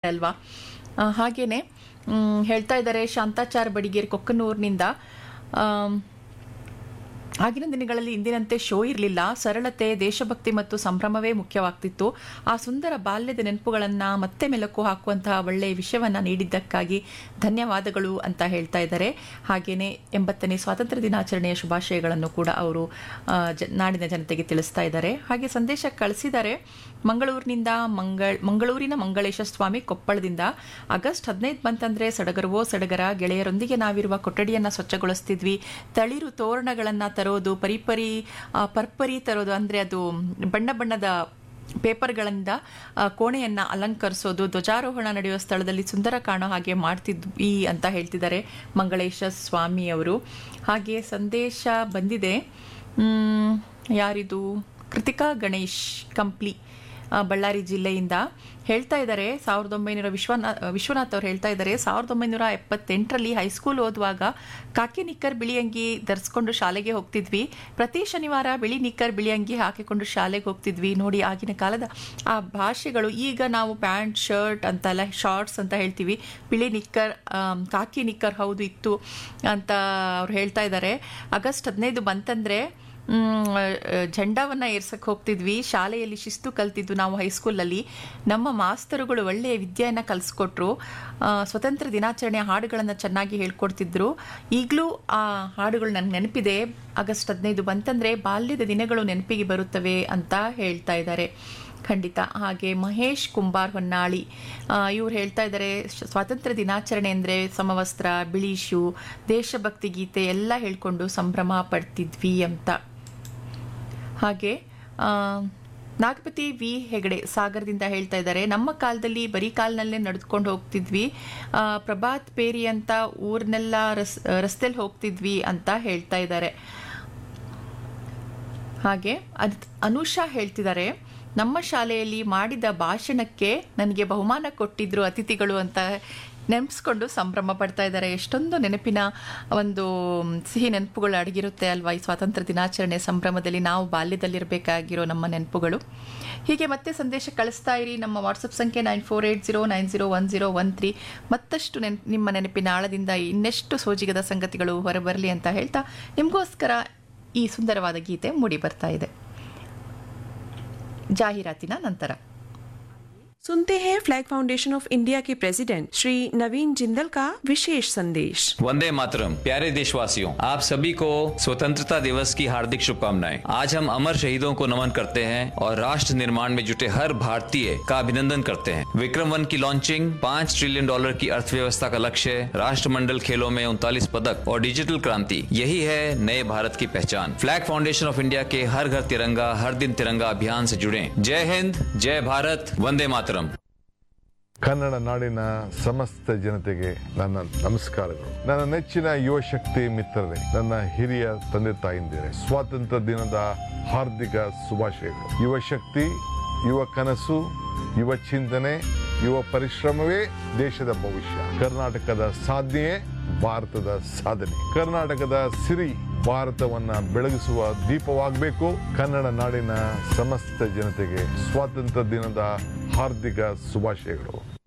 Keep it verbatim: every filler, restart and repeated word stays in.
ಅಲ್ವಾ. ಹಾಗೇನೆ ಹೇಳ್ತಾ ಇದ್ದಾರೆ ಶಾಂತಾಚಾರ್ ಬಡಿಗೇರ್ ಕೊಕ್ಕನೂರಿನಿಂದ, ಆಗಿನ ದಿನಗಳಲ್ಲಿ ಇಂದಿನಂತೆ ಶೋ ಇರಲಿಲ್ಲ, ಸರಳತೆ, ದೇಶಭಕ್ತಿ ಮತ್ತು ಸಂಭ್ರಮವೇ ಮುಖ್ಯವಾಗ್ತಿತ್ತು. ಆ ಸುಂದರ ಬಾಲ್ಯದ ನೆನಪುಗಳನ್ನು ಮತ್ತೆ ಮೆಲುಕು ಹಾಕುವಂತಹ ಒಳ್ಳೆಯ ವಿಷಯವನ್ನು ನೀಡಿದ್ದಕ್ಕಾಗಿ ಧನ್ಯವಾದಗಳು ಅಂತ ಹೇಳ್ತಾ ಇದ್ದಾರೆ. ಹಾಗೆಯೇ ಎಂಬತ್ತನೇ ಸ್ವಾತಂತ್ರ್ಯ ದಿನಾಚರಣೆಯ ಶುಭಾಶಯಗಳನ್ನು ಕೂಡ ಅವರು ಜ ನಾಡಿನ ಜನತೆಗೆ ತಿಳಿಸ್ತಾ ಇದ್ದಾರೆ. ಹಾಗೆ ಸಂದೇಶ ಕಳಿಸಿದ್ದಾರೆ ಮಂಗಳೂರಿನಿಂದ ಮಂಗಳ್ ಮಂಗಳೂರಿನ ಮಂಗಳೇಶ ಸ್ವಾಮಿ ಕೊಪ್ಪಳದಿಂದ. ಆಗಸ್ಟ್ ಹದಿನೈದು ಬಂತಂದರೆ ಸಡಗರವೋ ಸಡಗರ, ಗೆಳೆಯರೊಂದಿಗೆ ನಾವಿರುವ ಕೊಠಡಿಯನ್ನು ಸ್ವಚ್ಛಗೊಳಿಸ್ತಿದ್ವಿ, ತಳಿರು ತೋರಣಗಳನ್ನು ತರೋದು, ಪರಿಪರಿ ಪರ್ಪರಿ ತರೋದು ಅಂದರೆ ಅದು ಬಣ್ಣ ಬಣ್ಣದ ಪೇಪರ್ಗಳಿಂದ ಕೋಣೆಯನ್ನು ಅಲಂಕರಿಸೋದು, ಧ್ವಜಾರೋಹಣ ನಡೆಯುವ ಸ್ಥಳದಲ್ಲಿ ಸುಂದರ ಕಾಣೋ ಹಾಗೆ ಮಾಡ್ತಿದ್ವಿ ಅಂತ ಹೇಳ್ತಿದ್ದಾರೆ ಮಂಗಳೇಶ ಸ್ವಾಮಿಯವರು. ಹಾಗೆ ಸಂದೇಶ ಬಂದಿದೆ, ಯಾರಿದು, ಕೃತಿಕಾ ಗಣೇಶ್ ಕಂಪ್ಲಿ ಬಳ್ಳಾರಿ ಜಿಲ್ಲೆಯಿಂದ ಹೇಳ್ತಾ ಇದ್ದಾರೆ. ಸಾವಿರದ ಒಂಬೈನೂರ ವಿಶ್ವನಾಥ್ ವಿಶ್ವನಾಥ್ ಅವ್ರು ಹೇಳ್ತಾ ಇದ್ದಾರೆ, ಸಾವಿರದ ಒಂಬೈನೂರ ಎಪ್ಪತ್ತೆಂಟರಲ್ಲಿ ಹೈಸ್ಕೂಲ್ ಓದುವಾಗ ಕಾಕಿ ನಿಕ್ಕರ್ ಬಿಳಿ ಅಂಗಿ ಧರಿಸ್ಕೊಂಡು ಶಾಲೆಗೆ ಹೋಗ್ತಿದ್ವಿ. ಪ್ರತಿ ಶನಿವಾರ ಬಿಳಿ ನಿಕ್ಕರ್ ಬಿಳಿ ಅಂಗಿ ಹಾಕಿಕೊಂಡು ಶಾಲೆಗೆ ಹೋಗ್ತಿದ್ವಿ. ನೋಡಿ ಆಗಿನ ಕಾಲದ ಆ ಭಾಷೆಗಳು. ಈಗ ನಾವು ಪ್ಯಾಂಟ್ ಶರ್ಟ್ ಅಂತೆಲ್ಲ ಶಾರ್ಟ್ಸ್ ಅಂತ ಹೇಳ್ತೀವಿ, ಬಿಳಿ ನಿಕ್ಕರ್ ಕಾಕಿ ನಿಕ್ಕರ್ ಹೌದು ಇತ್ತು ಅಂತ ಅವ್ರು ಹೇಳ್ತಾ ಇದ್ದಾರೆ. ಆಗಸ್ಟ್ ಹದಿನೈದು ಬಂತಂದರೆ ಝಂಡಾವನ್ನು ಏರ್ಸಕ್ಕೆ ಹೋಗ್ತಿದ್ವಿ, ಶಾಲೆಯಲ್ಲಿ ಶಿಸ್ತು ಕಲ್ತಿದ್ದು ನಾವು ಹೈಸ್ಕೂಲಲ್ಲಿ. ನಮ್ಮ ಮಾಸ್ತರುಗಳು ಒಳ್ಳೆಯ ವಿದ್ಯೆಯನ್ನು ಕಲಿಸ್ಕೊಟ್ರು, ಸ್ವತಂತ್ರ ದಿನಾಚರಣೆಯ ಹಾಡುಗಳನ್ನು ಚೆನ್ನಾಗಿ ಹೇಳ್ಕೊಡ್ತಿದ್ರು. ಈಗಲೂ ಆ ಹಾಡುಗಳು ನನಗೆ ನೆನಪಿದೆ. ಆಗಸ್ಟ್ ಹದಿನೈದು ಬಂತಂದರೆ ಬಾಲ್ಯದ ದಿನಗಳು ನೆನಪಿಗೆ ಬರುತ್ತವೆ ಅಂತ ಹೇಳ್ತಾ ಇದ್ದಾರೆ. ಖಂಡಿತ. ಹಾಗೆ ಮಹೇಶ್ ಕುಂಬಾರ್ ಹೊನ್ನಾಳಿ ಇವ್ರು ಹೇಳ್ತಾ ಇದ್ದಾರೆ, ಸ್ವಾತಂತ್ರ್ಯ ದಿನಾಚರಣೆ ಅಂದರೆ ಸಮವಸ್ತ್ರ, ಬಿಳಿ ಶೂ, ದೇಶಭಕ್ತಿ ಗೀತೆ ಎಲ್ಲ ಹೇಳ್ಕೊಂಡು ಸಂಭ್ರಮ ಪಡ್ತಿದ್ವಿ ಅಂತ. ಹಾಗೆ ನಾಗಪತಿ ವಿ ಹೆಗಡೆ ಸಾಗರದಿಂದ ಹೇಳ್ತಾ ಇದ್ದಾರೆ, ನಮ್ಮ ಕಾಲದಲ್ಲಿ ಬರೀ ಕಾಲಿನಲ್ಲೇ ನಡೆದುಕೊಂಡು ಹೋಗ್ತಿದ್ವಿ, ಪ್ರಭಾತ್ ಪೇರಿ ಅಂತ ಊರ್ನೆಲ್ಲ ರಸ್ ರಸ್ತೆಯಲ್ಲಿ ಹೋಗ್ತಿದ್ವಿ ಅಂತ ಹೇಳ್ತಾ ಇದ್ದಾರೆ. ಹಾಗೆ ಅದ್ ಅನುಷಾ ಹೇಳ್ತಿದ್ದಾರೆ, ನಮ್ಮ ಶಾಲೆಯಲ್ಲಿ ಮಾಡಿದ ಭಾಷಣಕ್ಕೆ ನನಗೆ ಬಹುಮಾನ ಕೊಟ್ಟಿದ್ರು ಅತಿಥಿಗಳು ಅಂತ ನೆನಪಿಸ್ಕೊಂಡು ಸಂಭ್ರಮ ಪಡ್ತಾ ಇದ್ದಾರೆ. ಎಷ್ಟೊಂದು ನೆನಪಿನ ಒಂದು ಸಿಹಿ ನೆನಪುಗಳು ಅಡಗಿರುತ್ತೆ ಅಲ್ವಾ ಈ ಸ್ವಾತಂತ್ರ್ಯ ದಿನಾಚರಣೆ ಸಂಭ್ರಮದಲ್ಲಿ, ನಾವು ಬಾಲ್ಯದಲ್ಲಿರಬೇಕಾಗಿರೋ ನಮ್ಮ ನೆನಪುಗಳು. ಹೀಗೆ ಮತ್ತೆ ಸಂದೇಶ ಕಳಿಸ್ತಾ ಇರಿ. ನಮ್ಮ ವಾಟ್ಸಪ್ ಸಂಖ್ಯೆ nine four eight zero nine zero one zero one three. ಮತ್ತಷ್ಟು ನೆನ್ ನಿಮ್ಮ ನೆನಪಿನ ಆಳದಿಂದ ಇನ್ನೆಷ್ಟು ಸೋಜಿಗದ ಸಂಗತಿಗಳು ಹೊರಬರಲಿ ಅಂತ ಹೇಳ್ತಾ ನಿಮಗೋಸ್ಕರ ಈ ಸುಂದರವಾದ ಗೀತೆ ಮೂಡಿ ಬರ್ತಾ ಇದೆ ಜಾಹೀರಾತಿನ ನಂತರ. सुनते हैं फ्लैग फाउंडेशन ऑफ इंडिया के प्रेसिडेंट श्री नवीन जिंदल का विशेष संदेश। वंदे मातरम। प्यारे देशवासियों, आप सभी को स्वतंत्रता दिवस की हार्दिक शुभकामनाएं। आज हम अमर शहीदों को नमन करते हैं और राष्ट्र निर्माण में जुटे हर भारतीय का अभिनंदन करते हैं। विक्रम वन की लॉन्चिंग, पाँच ट्रिलियन डॉलर की अर्थव्यवस्था का लक्ष्य, राष्ट्रमंडल खेलों में उनतालीस पदक और डिजिटल क्रांति, यही है नए भारत की पहचान। फ्लैग फाउंडेशन ऑफ इंडिया के हर घर तिरंगा हर दिन तिरंगा अभियान से जुड़े। जय हिंद, जय भारत, वंदे मातरम। ಕನ್ನಡ ನಾಡಿನ ಸಮಸ್ತ ಜನತೆಗೆ ನನ್ನ ನಮಸ್ಕಾರಗಳು. ನನ್ನ ನೆಚ್ಚಿನ ಯುವ ಶಕ್ತಿ ಮಿತ್ರರೇ, ನನ್ನ ಹಿರಿಯ ತಂದೆ ತಾಯಿಂದಿರೇ, ಸ್ವಾತಂತ್ರ್ಯ ದಿನದ ಹಾರ್ದಿಕ ಶುಭಾಶಯಗಳು. ಯುವ ಶಕ್ತಿ, ಯುವ ಕನಸು, ಯುವ ಚಿಂತನೆ, ಯುವ ಪರಿಶ್ರಮವೇ ದೇಶದ ಭವಿಷ್ಯ. ಕರ್ನಾಟಕದ ಸಾಧನೆಯೇ ಭಾರತದ ಸಾಧನೆ. ಕರ್ನಾಟಕದ ಸಿರಿ ಭಾರತವನ್ನ ಬೆಳಗಿಸುವ ದೀಪವಾಗಬೇಕು. ಕನ್ನಡ ನಾಡಿನ ಸಮಸ್ತ ಜನತೆಗೆ ಸ್ವಾತಂತ್ರ್ಯ ದಿನದ ಹಾರ್ದಿಕ ಶುಭಾಶಯಗಳು.